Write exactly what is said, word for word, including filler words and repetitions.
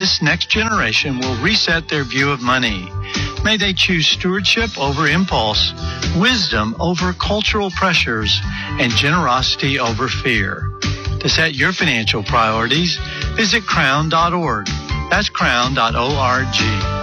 this next generation will reset their view of money. May they choose stewardship over impulse, wisdom over cultural pressures, and generosity over fear. To set your financial priorities, visit crown dot org. That's crown dot org.